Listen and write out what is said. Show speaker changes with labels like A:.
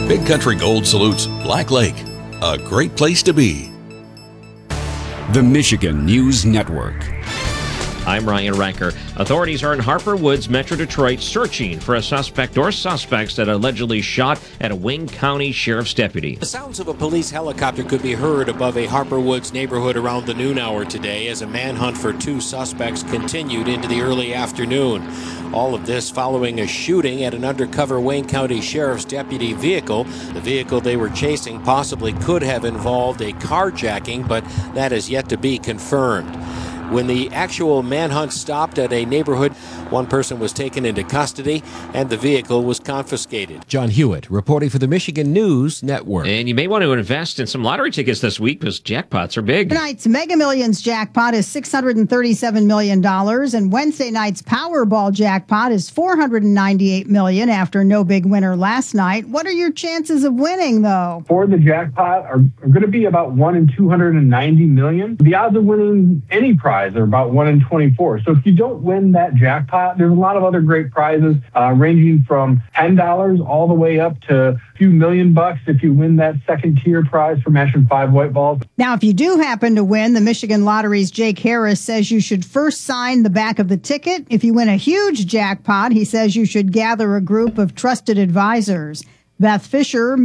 A: Big Country Gold salutes Black Lake, a great place to be.
B: The Michigan News Network.
C: I'm Ryan Ranker. Authorities are in Harper Woods, Metro Detroit, searching for a suspect or suspects that allegedly shot at a Wayne County Sheriff's deputy.
D: The sounds of a police helicopter could be heard above a Harper Woods neighborhood around the noon hour today as a manhunt for two suspects continued into the early afternoon. All of this following a shooting at an undercover Wayne County Sheriff's deputy vehicle. The vehicle they were chasing possibly could have involved a carjacking, but that is yet to be confirmed. When the actual manhunt stopped at a neighborhood, one person was taken into custody and the vehicle was confiscated.
E: John Hewitt reporting for the Michigan News Network.
C: And you may want to invest in some lottery tickets this week because jackpots are big.
F: Tonight's Mega Millions jackpot is $637 million, and Wednesday night's Powerball jackpot is $498 million after no big winner last night. What are your chances of winning, though?
G: For the jackpot are going to be about 1 in 290 million. The odds of winning any prize are about 1 in 24. So if you don't win that jackpot, there's a lot of other great prizes ranging from $10 all the way up to a few $1 million if you win that second tier prize for matching 5 white balls.
F: Now, if you do happen to win, the Michigan Lottery's Jake Harris says you should first sign the back of the ticket. If you win a huge jackpot, he says you should gather a group of trusted advisors. Beth Fisher